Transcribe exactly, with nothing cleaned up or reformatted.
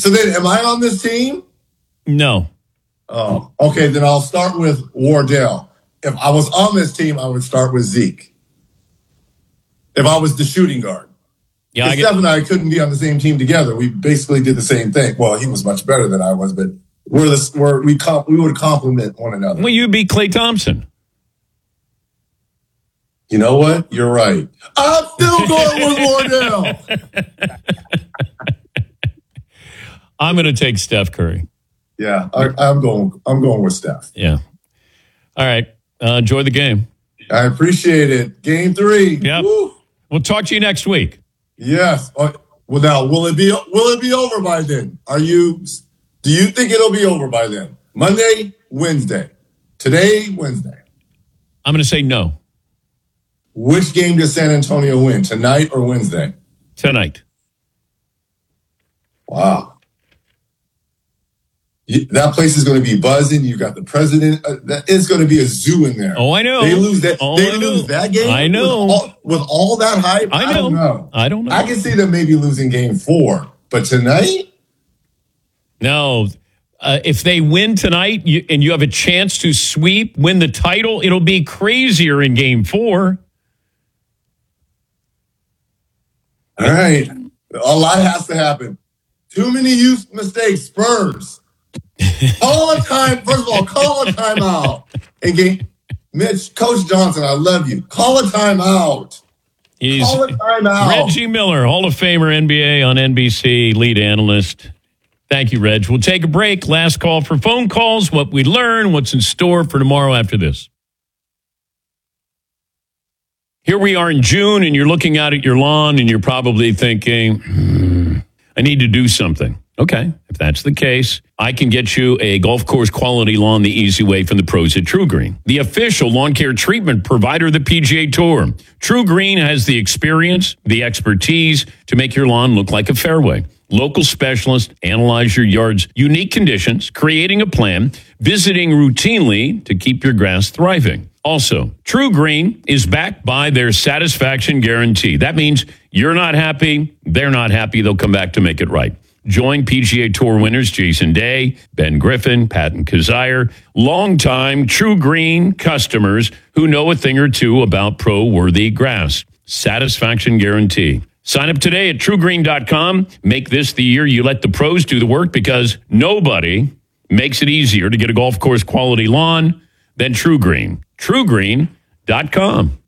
So then, am I on this team? No. Oh, okay. Then I'll start with Wardell. If I was on this team, I would start with Zeke. If I was the shooting guard. Yeah, I get- Steph and I couldn't be on the same team together. We basically did the same thing. Well, he was much better than I was, but we're the, we're, we comp, we would complement one another. Well, you'd be Klay Thompson. You know what? You're right. I'm still going with Wardell. I'm going to take Steph Curry. Yeah, I, I'm going. I'm going with Steph. Yeah. All right. Uh, enjoy the game. I appreciate it. Game three. Yep. Woo. We'll talk to you next week. Yes. Uh, well, now will it be? Will it be over by then? Are you? Do you think it'll be over by then? Monday, Wednesday. Today, Wednesday. I'm going to say no. Which game does San Antonio win? Tonight or Wednesday? Tonight. Wow. That place is going to be buzzing. You got the president. Uh, that, it's going to be a zoo in there. Oh, I know. They lose that. Oh, they I lose know. that game. I know. With all, with all that hype. I know. I don't know. I don't know. I can see them maybe losing game four, but tonight. No. Uh, if they win tonight you, and you have a chance to sweep, win the title, it'll be crazier in game four. All right. A lot has to happen. Too many youth mistakes. Spurs. Call a time. First of all, call a timeout. And game, Mitch, Coach Johnson, I love you. Call a timeout. He's call a timeout. Reggie Miller, Hall of Famer, N B A on N B C, lead analyst. Thank you, Reg. We'll take a break. Last call for phone calls. What we learn, what's in store for tomorrow after this. Here we are in June, and you're looking out at your lawn, and you're probably thinking, hmm, I need to do something. Okay, if that's the case, I can get you a golf course quality lawn the easy way from the pros at True Green, the official lawn care treatment provider of the P G A Tour. True Green has the experience, the expertise to make your lawn look like a fairway. Local specialists analyze your yard's unique conditions, creating a plan, visiting routinely to keep your grass thriving. Also, True Green is backed by their satisfaction guarantee. That means you're not happy, they're not happy, they'll come back to make it right. Join P G A Tour winners Jason Day, Ben Griffin, Patton Kizzire, longtime True Green customers who know a thing or two about pro-worthy grass. Satisfaction guarantee. Sign up today at true green dot com. Make this the year you let the pros do the work, because nobody makes it easier to get a golf course quality lawn than True Green. true green dot com.